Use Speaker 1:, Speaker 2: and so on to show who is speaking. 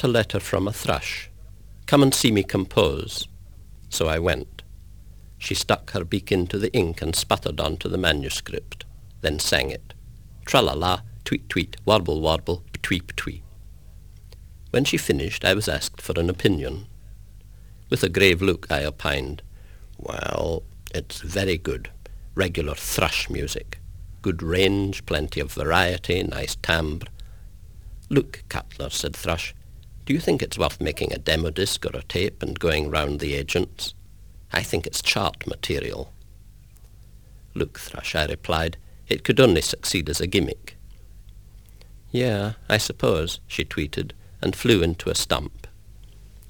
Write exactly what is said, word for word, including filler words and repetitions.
Speaker 1: got a letter from a thrush. Come and see me compose. So I went. She stuck her beak into the ink and sputtered onto the manuscript, then sang it. Tra-la-la, tweet-tweet, warble-warble, ptwee-ptwee. When she finished, I was asked for an opinion. With a grave look, I opined, "Well, it's very good. Regular thrush music. Good range, plenty of variety, nice timbre." "Look, Cutler," said Thrush, "do you think it's worth making a demo disc or a tape and going round the agents? I think it's chart material." "Look, Thrush," I replied, "it could only succeed as a gimmick." "Yeah, I suppose," she tweeted, and flew into a stump.